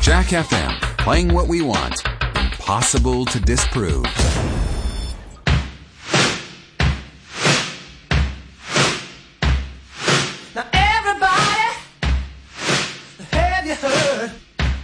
Jack FM, playing what we want. Impossible to disprove.